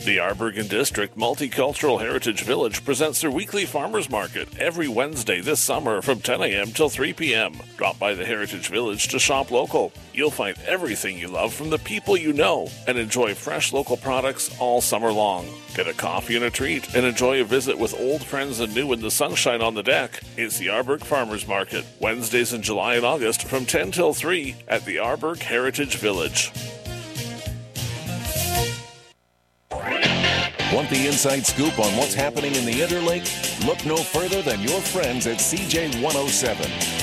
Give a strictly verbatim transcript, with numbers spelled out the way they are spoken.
The Arbergen District Multicultural Heritage Village presents their weekly farmers market every Wednesday this summer from ten a.m. till three p.m. Drop by the Heritage Village to shop local. You'll find everything you love from the people you know and enjoy fresh local products all summer long. Get a coffee and a treat and enjoy a visit with old friends and new in the sunshine on the deck. It's the Arberg Farmers Market, Wednesdays in July and August from ten till three at the Arberg Heritage Village. Want the inside scoop on what's happening in the Interlake? Look no further than your friends at C J one oh seven.